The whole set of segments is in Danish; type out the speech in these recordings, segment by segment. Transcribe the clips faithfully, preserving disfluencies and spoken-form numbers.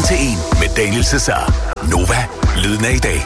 til en med Daniel Cesar. Nova, lyden af i dag.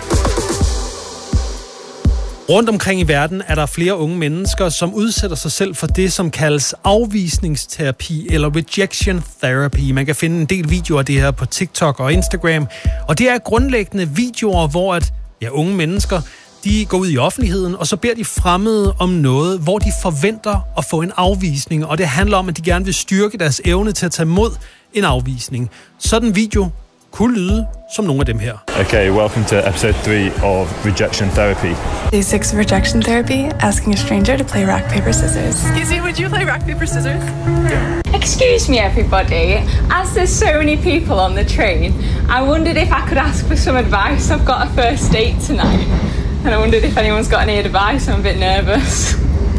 Rundt omkring i verden er der flere unge mennesker, som udsætter sig selv for det, som kaldes afvisningsterapi eller rejection therapy. Man kan finde en del videoer af det her på TikTok og Instagram. Og det er grundlæggende videoer, hvor at, ja, unge mennesker de går ud i offentligheden, og så beder de fremmede om noget, hvor de forventer at få en afvisning. Og det handler om, at de gerne vil styrke deres evne til at tage imod en afvisning. Sådan en video kunne lyde som nogle af dem her. Okay, welcome to episode three of Rejection Therapy. Day six of Rejection Therapy, asking a stranger to play rock, paper, scissors. Excuse me, would you play rock, paper, scissors? Excuse me, everybody. As there's so many people on the train, I wondered if I could ask for some advice. I've got a first date tonight. And I wondered if anyone's got any advice. I'm a bit nervous.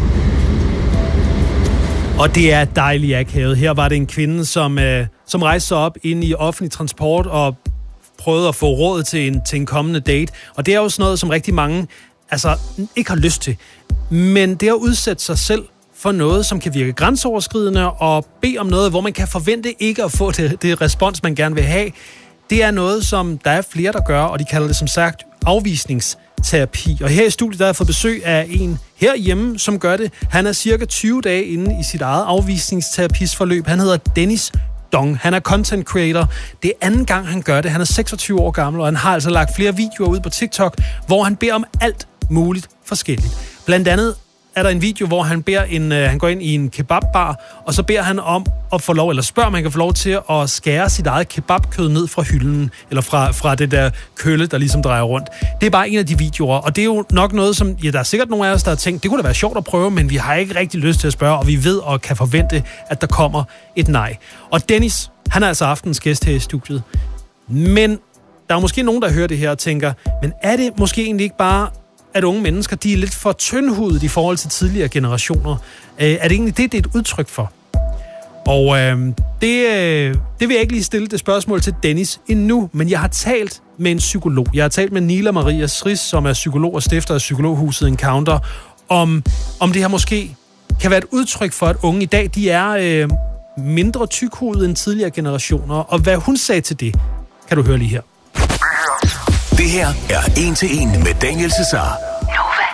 Og det er dejligt akavet. Her var det en kvinde, som, øh, som rejste sig op ind i offentlig transport og prøvede at få råd til en, til en kommende date. Og det er jo sådan noget, som rigtig mange altså, ikke har lyst til. Men det at udsætte sig selv for noget, som kan virke grænseoverskridende og bede om noget, hvor man kan forvente ikke at få det, det respons, man gerne vil have, det er noget, som der er flere, der gør, og de kalder det som sagt afvisningsterapi. Og her i studiet, der har jeg fået besøg af en herhjemme, som gør det. Han er cirka tyve dage inde i sit eget afvisningsterapisforløb. Han hedder Dennis Dong. Han er content creator. Det er anden gang, han gør det. Han er seksogtyve år gammel, og han har altså lagt flere videoer ud på TikTok, hvor han beder om alt muligt forskelligt. Blandt andet er der en video, hvor han beder en, øh, han går ind i en kebabbar, og så beder han om at få lov, eller spørger, om han kan få lov til at skære sit eget kebabkød ned fra hylden, eller fra, fra det der kølle, der ligesom drejer rundt. Det er bare en af de videoer, og det er jo nok noget, som, ja, der er sikkert nogle af os, der har tænkt, det kunne da være sjovt at prøve, men vi har ikke rigtig lyst til at spørge, og vi ved og kan forvente, at der kommer et nej. Og Dennis, han er altså aftenens gæst her i studiet. Men der er måske nogen, der hører det her og tænker, men er det måske egentlig ikke bare at unge mennesker, de er lidt for tyndhudet i forhold til tidligere generationer? Øh, er det egentlig det, det er et udtryk for? Og øh, det, øh, det vil jeg ikke lige stille det spørgsmål til Dennis endnu, men jeg har talt med en psykolog. Jeg har talt med Nila Maria Sris, som er psykolog og stifter af psykologhuset Encounter, om, om det her måske kan være et udtryk for, at unge i dag, de er øh, mindre tykhudet end tidligere generationer. Og hvad hun sagde til det, kan du høre lige her. Det her er en til en med Daniel Cesar. Nova.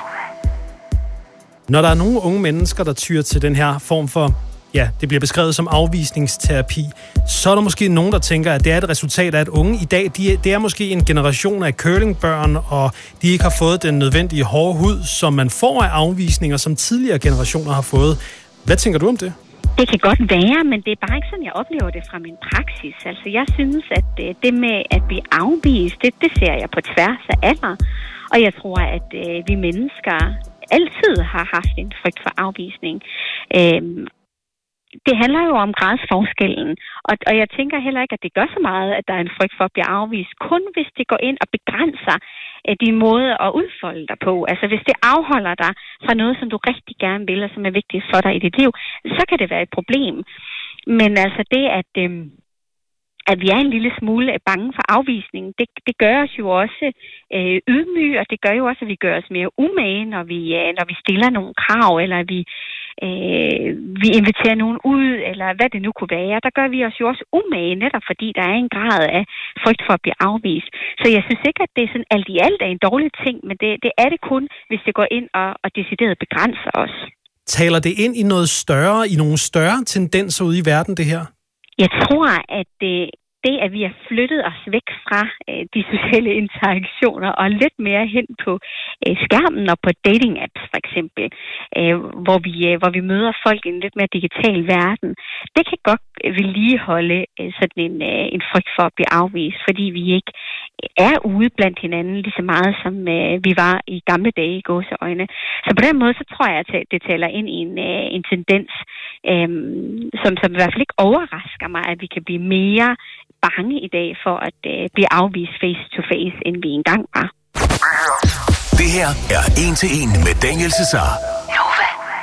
Når der er nogle unge mennesker, der tyr til den her form for, ja, det bliver beskrevet som afvisningsterapi, så er der måske nogen, der tænker, at det er et resultat af, at unge i dag, de er, det er måske en generation af curlingbørn, og de ikke har fået den nødvendige hårde hud, som man får af afvisninger, som tidligere generationer har fået. Hvad tænker du om det? Det kan godt være, men det er bare ikke sådan, jeg oplever det fra min praksis. Altså, jeg synes, at det med at blive afvist, det, det ser jeg på tværs af alder. Og jeg tror, at øh, vi mennesker altid har haft en frygt for afvisning. Øhm, det handler jo om gradsforskellen, og, og jeg tænker heller ikke, at det gør så meget, at der er en frygt for at blive afvist. Kun hvis det går ind og begrænser øh, din måde at udfolde dig på. Altså hvis det afholder dig fra noget, som du rigtig gerne vil, og som er vigtigt for dig i dit liv, så kan det være et problem. Men altså det, at, øh, at vi er en lille smule bange for afvisning, det, det gør os jo også øh, ydmyge, og det gør jo også, at vi gør os mere umage, når vi, øh, når vi stiller nogle krav, eller vi Øh, vi inviterer nogen ud, eller hvad det nu kunne være. Der gør vi os jo også umage, netop fordi der er en grad af frygt for at blive afvist. Så jeg synes ikke, at det er sådan alt i alt er en dårlig ting, men det, det er det kun, hvis det går ind og, og decideret begrænser os. Taler det ind i noget større, i nogle større tendenser ude i verden, det her? Jeg tror, at det det, at vi har flyttet os væk fra øh, de sociale interaktioner og lidt mere hen på øh, skærmen og på dating-apps for eksempel, øh, hvor, vi, øh, hvor vi møder folk i en lidt mere digital verden, det kan godt vedligeholde øh, sådan en, øh, en frygt for at blive afvist, fordi vi ikke er ude blandt hinanden lige så meget, som øh, vi var i gamle dage i gåseøjne. Så på den måde, så tror jeg, at det taler ind i en, øh, en tendens, øh, som, som i hvert fald ikke overrasker mig, at vi kan blive mere bange i dag for at øh, blive afvist face to face, end vi engang var. Det her er en til en med Daniel Cesar. Nova.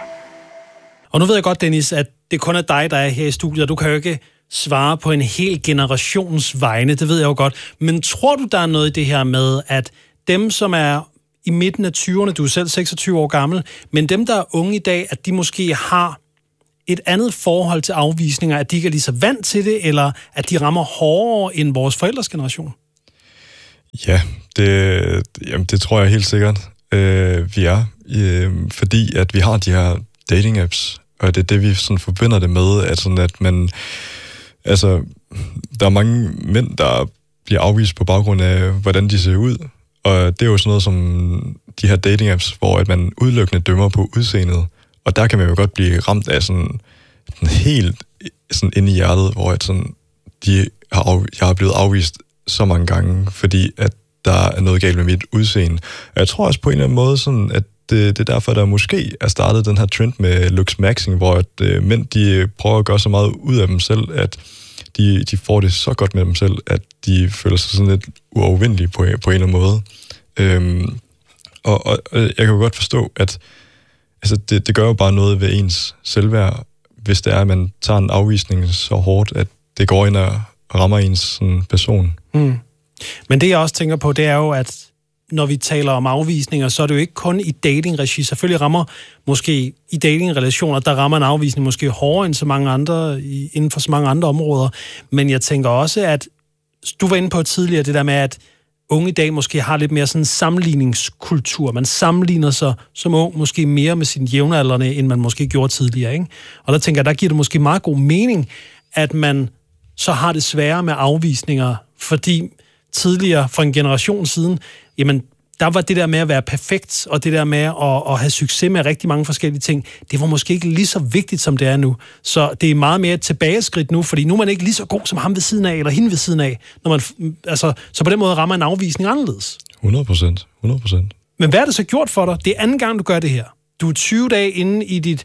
Og nu ved jeg godt, Dennis, at det kun er dig, der er her i studiet, og du kan jo ikke svare på en hel generations vegne, det ved jeg jo godt. Men tror du, der er noget i det her med, at dem, som er i midten af tyverne, du er selv seksogtyve år gammel, men dem, der er unge i dag, at de måske har et andet forhold til afvisninger, at de ikke er lige så vant til det, eller at de rammer hårdere end vores forældres generation? Ja, det, jamen, det tror jeg helt sikkert, øh, vi er. Øh, fordi at vi har de her dating-apps, og det er det, vi sådan forbinder det med, at, sådan, at man... Altså, der er mange mænd, der bliver afvist på baggrund af, hvordan de ser ud. Og det er jo sådan noget som de her dating-apps, hvor at man udelukkende dømmer på udseendet. Og der kan man jo godt blive ramt af sådan, sådan helt sådan inde i hjertet, hvor at sådan, de har af, jeg har blevet afvist så mange gange, fordi at der er noget galt med mit udseende. Og jeg tror også på en eller anden måde, sådan, at det, det er derfor, der måske er startet den her trend med looks maxing, hvor at, øh, mænd de prøver at gøre så meget ud af dem selv, at de, de får det så godt med dem selv, at de føler sig sådan lidt uovervindelige på, på en eller anden måde. Øhm, og, og, og jeg kan jo godt forstå, at altså, det, det gør jo bare noget ved ens selvværd, hvis det er, at man tager en afvisning så hårdt, at det går ind og rammer ens sådan, person. Mm. Men det, jeg også tænker på, det er jo, at når vi taler om afvisninger, så er det jo ikke kun i datingregi. Selvfølgelig rammer måske i datingrelationer, der rammer en afvisning måske hårdere end så mange andre, inden for så mange andre områder. Men jeg tænker også, at du var inde på tidligere det der med, at unge i dag måske har lidt mere sådan en sammenligningskultur. Man sammenligner sig som ung måske mere med sine jævnaldrende, end man måske gjorde tidligere, ikke? Og der tænker jeg, der giver det måske meget god mening, at man så har det sværere med afvisninger, fordi tidligere, for en generation siden, jamen, der var det der med at være perfekt, og det der med at, at have succes med rigtig mange forskellige ting, det var måske ikke lige så vigtigt, som det er nu. Så det er meget mere et tilbageskridt nu, fordi nu er man ikke lige så god som ham ved siden af, eller hende ved siden af. Når man, altså, så på den måde rammer en afvisning anderledes. hundrede procent. hundrede procent. Men hvad er det så gjort for dig? Det er anden gang, du gør det her. Du er tyve dage inde i dit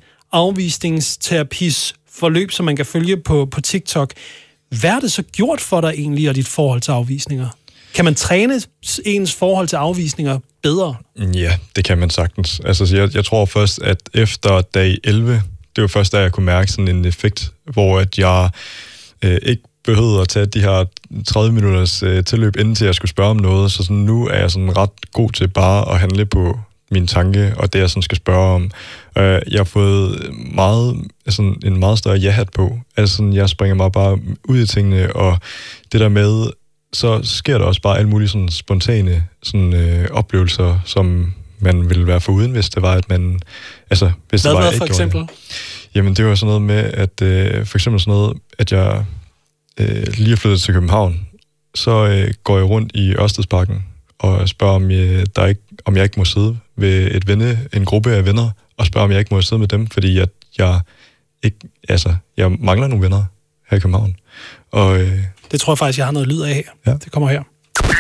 afvisningsterapis forløb, som man kan følge på, på TikTok. Hvad er det så gjort for dig egentlig, og dit forhold til afvisninger? Kan man træne ens forhold til afvisninger bedre? Ja, det kan man sagtens. Altså, jeg, jeg tror først, at efter dag elleve, det var først, da jeg kunne mærke sådan en effekt, hvor at jeg øh, ikke behøvede at tage de her tredive minutters øh, tilløb, inden til jeg skulle spørge om noget. Så sådan, nu er jeg sådan ret god til bare at handle på min tanke, og det jeg sådan skal spørge om. Øh, jeg har fået meget, sådan en meget større ja-hat på. Altså, sådan, jeg springer mig bare ud i tingene, og det der med, så sker der også bare alle mulige sådan spontane sådan, øh, oplevelser, som man ville være foruden, hvis det var, at man... Altså, hvis Hvad det var, var for eksempel? Det. Jamen, det var sådan noget med, at øh, for eksempel sådan noget, at jeg øh, lige er flyttet til København, så øh, går jeg rundt i Ørstedsparken og spørger, om jeg, der ikke, om jeg ikke må sidde ved et venne, en gruppe af venner, og spørger, om jeg ikke må sidde med dem, fordi at jeg ikke... Altså, jeg mangler nogle venner her i København. Og... Øh, det tror jeg faktisk, jeg har noget lyd af her. Ja. Det kommer her.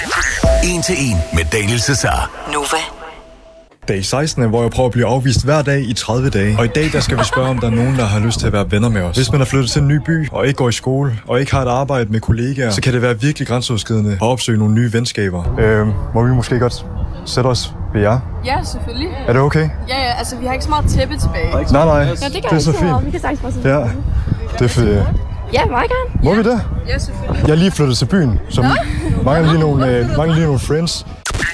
En til en med Daniel Cesar. Nova. Dag seksten, hvor jeg prøver at blive afvist hver dag i tredive dage. Og i dag, der skal vi spørge, om der er nogen, der har lyst til at være venner med os. Hvis man er flyttet til en ny by, og ikke går i skole, og ikke har et arbejde med kollegaer, så kan det være virkelig grænseoverskridende at opsøge nogle nye venskaber. Øh, må vi måske godt sætte os ved jer? Ja, selvfølgelig. Er det okay? Ja, ja, altså vi har ikke så meget tæppe tilbage. Nej, nej. Ja, det, det er så fint. Vi kan sagtens bare sætte Ja, det er for... Ja, meget gerne. Må ja. vi det? Ja, selvfølgelig. Jeg er lige flyttet til byen, så mangler lige nogle, øh, mangler lige nogle friends.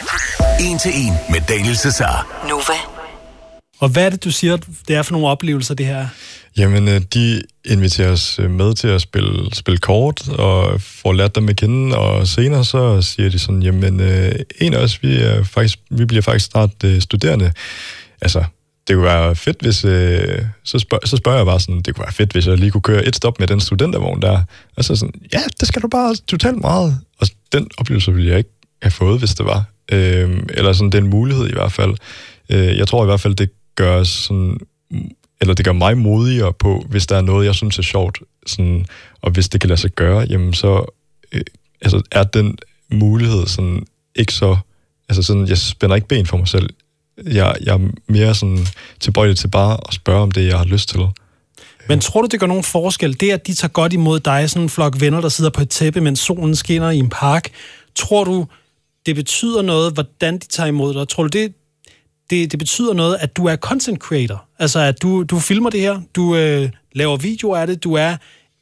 En til en med Daniel Cesar. Nova. Og hvad er det, du siger, det er for nogle oplevelser, det her? Jamen, de inviterer os med til at spille, spille kort, og får lært dem at kende, og senere så siger de sådan, jamen, en af os, vi, er faktisk, vi bliver faktisk snart studerende. Altså, det kunne være fedt, hvis... Øh, så, spørg, så spørger jeg bare sådan, det kunne være fedt, hvis jeg lige kunne køre et stop med den studentervogn der. Og så sådan, ja, det skal du bare totalt meget. Og den oplevelse ville jeg ikke have fået, hvis det var. Øh, eller sådan den mulighed i hvert fald. Øh, jeg tror i hvert fald, det gør sådan... Eller det gør mig modigere på, hvis der er noget, jeg synes er sjovt. Sådan, og hvis det kan lade sig gøre, jamen så øh, altså, er den mulighed sådan ikke så... Altså sådan, jeg spænder ikke ben for mig selv. Jeg, jeg er mere sådan tilbøjelig til bare at spørge om det, jeg har lyst til. Men tror du, det gør nogen forskel? Det, at de tager godt imod dig, sådan en flok venner, der sidder på et tæppe, mens solen skinner i en park. Tror du, det betyder noget, hvordan de tager imod dig? Tror du, det, det, det betyder noget, at du er content creator? Altså, at du, du filmer det her, du øh, laver videoer af det, du er...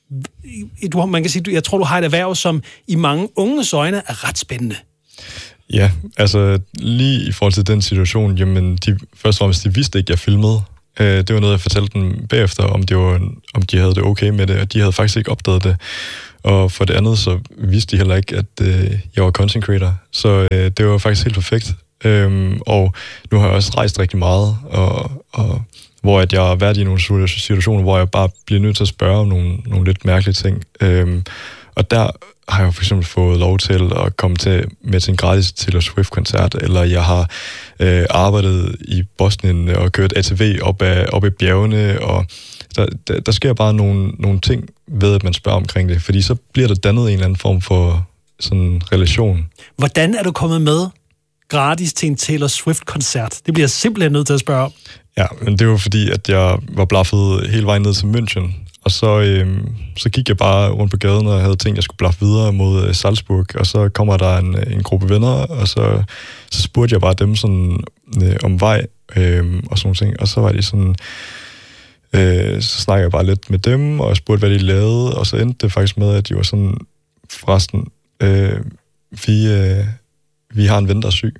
Du, man kan sige, jeg tror, du har et erhverv, som i mange unges øjne er ret spændende. Ja, altså lige i forhold til den situation, jamen de, først og fremmest, de vidste ikke, jeg filmede. Øh, det var noget, jeg fortalte dem bagefter, om de, var, om de havde det okay med det, og de havde faktisk ikke opdaget det. Og for det andet, så vidste de heller ikke, at øh, jeg var content creator. Så øh, det var faktisk helt perfekt. Øhm, og nu har jeg også rejst rigtig meget, og, og hvor at jeg har været i nogle situationer, hvor jeg bare bliver nødt til at spørge om nogle, nogle lidt mærkelige ting. Øhm, og der har jeg for eksempel fået lov til at komme til med til en gratis Taylor Swift-koncert, eller jeg har øh, arbejdet i Bosnien og kørt A T V op ad, op ad bjergene, og der, der, der sker bare nogle, nogle ting ved, at man spørger omkring det, fordi så bliver der dannet en eller anden form for sådan relation. Hvordan er du kommet med gratis til en Taylor Swift-koncert? Det bliver jeg simpelthen nødt til at spørge om. Ja, men det var fordi, at jeg var blaffet hele vejen ned til München, og så, øhm, så gik jeg bare rundt på gaden og havde tænkt, at jeg skulle blaffe videre mod øh, Salzburg, og så kommer der en, en gruppe venner, og så, så spurgte jeg bare dem sådan, øh, om vej øh, og sådan nogle ting, og så var de sådan, øh, så snakkede jeg bare lidt med dem, og spurgte, hvad de lavede, og så endte det faktisk med, at de var sådan, forresten, øh, vi, øh, vi har en ven, der er syg,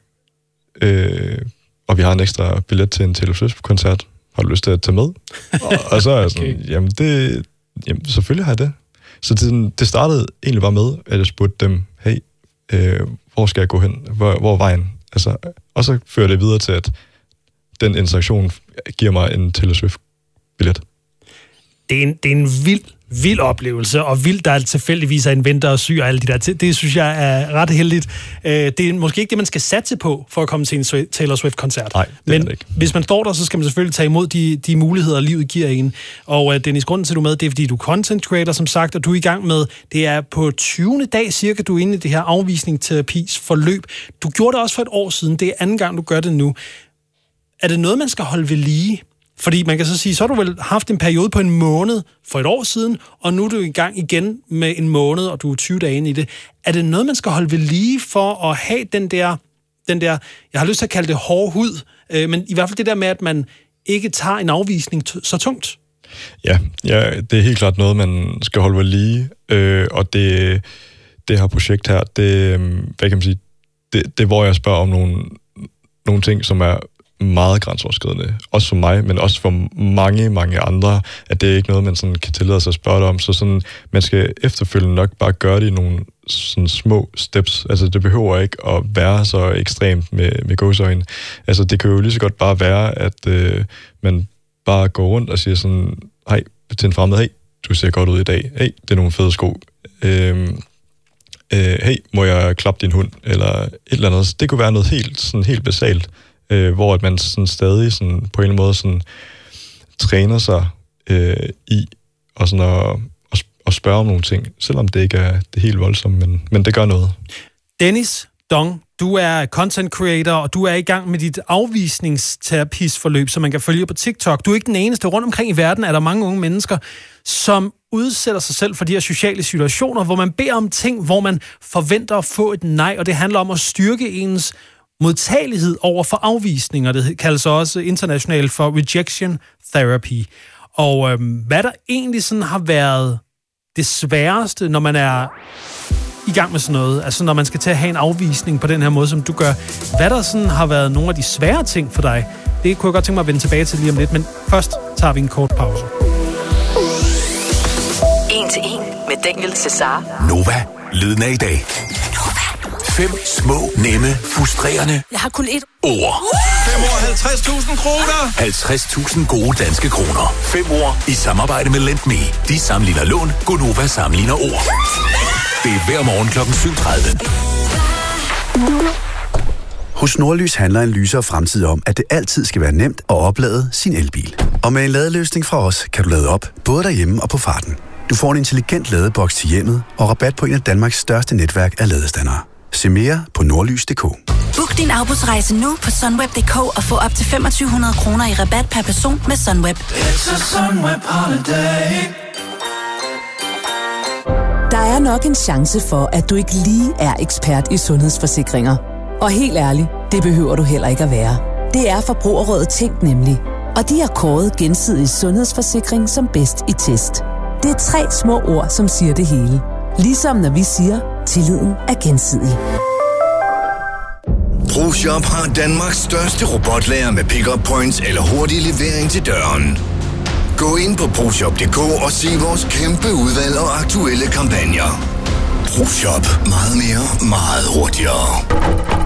øh, og vi har en ekstra billet til en Taylor Swift-koncert. Har du lyst til at tage med? og, og så er jeg sådan, okay. jamen, det, jamen selvfølgelig har jeg det. Så det, det startede egentlig bare med, at jeg spurgte dem, hey, øh, hvor skal jeg gå hen? Hvor, hvor er vejen? Altså, og så fører det videre til, at den interaktion giver mig en Taylor Swift-billet. Det er en, det er en vild, vild oplevelse, og vildt, der tilfældigvis er en ven, der er syg og alle de der. Det synes jeg er ret heldigt. Det er måske ikke det, man skal satse på, for at komme til en Taylor Swift-koncert. Nej, det Men er det ikke. Hvis man står der, så skal man selvfølgelig tage imod de, de muligheder, livet giver en. Og Dennis, grunden til, at du er med, det er, fordi du er content creator, som sagt, og du er i gang med, det er på tyvende dag cirka, du er inde i det her afvisningsterapis forløb. Du gjorde det også for et år siden. Det er anden gang, du gør det nu. Er det noget, man skal holde ved lige? Fordi man kan så sige, så har du vel haft en periode på en måned for et år siden, og nu er du i gang igen med en måned, og du er tyve dage inde i det. Er det noget, man skal holde ved lige for at have den der, den der jeg har lyst til at kalde det hårde hud, øh, men i hvert fald det der med, at man ikke tager en afvisning t- så tungt? Ja, ja, det er helt klart noget, man skal holde ved lige, øh, og det, det her projekt her, det, hvad kan man sige, det, det er, hvor jeg spørger om nogle, nogle ting, som er meget grænseoverskridende. Også for mig, men også for mange, mange andre, at det er ikke noget, man sådan kan tillade sig at spørge dig om. Så sådan, man skal efterfølgende nok bare gøre det i nogle sådan små steps. Altså, det behøver ikke at være så ekstremt med, med gåseøjne. Altså, det kan jo lige så godt bare være, at øh, man bare går rundt og siger sådan, hej, til en fremmed, hey, du ser godt ud i dag. Hey, det er nogle fede sko. Øh, øh, hey, må jeg klappe din hund? Eller et eller andet. Det kunne være noget helt, sådan helt basalt. Øh, hvor at man sådan stadig sådan, på en eller anden måde sådan, træner sig øh, i og sådan at, at, at spørge om nogle ting, selvom det ikke er det helt voldsomt, men, men det gør noget. Dennis Dong, du er content creator, og du er i gang med dit afvisningsterapisforløb, som man kan følge på TikTok. Du er ikke den eneste. Rundt omkring i verden er der mange unge mennesker, som udsætter sig selv for de her sociale situationer, hvor man beder om ting, hvor man forventer at få et nej, og det handler om at styrke ens modtagelighed over for afvisninger. Det kaldes også internationalt for rejection therapy. Og øhm, hvad der egentlig sådan har været det sværeste, når man er i gang med sådan noget, altså når man skal til at have en afvisning på den her måde, som du gør, hvad der sådan har været nogle af de svære ting for dig, det kunne jeg godt tænke mig at vende tilbage til lige om lidt, men først tager vi en kort pause. En til en med Daniel Cesar. Nova, lyden af i dag. Fem små, nemme, frustrerende Jeg har kun ét ord. Fem år, halvtreds tusind kroner. halvtreds tusind gode danske kroner. Fem ord i samarbejde med LendMe. De sammenligner lån, Gonova sammenligner ord. Det er hver morgen klokken syv tredive. Hos Nordlys handler en lysere fremtid om, at det altid skal være nemt at oplade sin elbil. Og med en ladeløsning fra os, kan du lade op, både derhjemme og på farten. Du får en intelligent ladeboks til hjemmet og rabat på en af Danmarks største netværk af ladestandere. Se mere på nordlys punktum d k. Book din afbudsrejse nu på sunweb punktum d k og få op til femogtyve hundrede kroner i rabat per person med Sunweb. Der er nok en chance for, at du ikke lige er ekspert i sundhedsforsikringer. Og helt ærligt, det behøver du heller ikke at være. Det er Forbrugerrådet Tænk nemlig. Og de har kåret gensidig sundhedsforsikring som bedst i test. Det er tre små ord, som siger det hele. Ligesom når vi siger, tilliden er gensidig. ProShop har Danmarks største robotlager med pick-up points eller hurtig levering til døren. Gå ind på proshop punktum d k og se vores kæmpe udvalg og aktuelle kampagner. ProShop. Meget mere, meget hurtigere.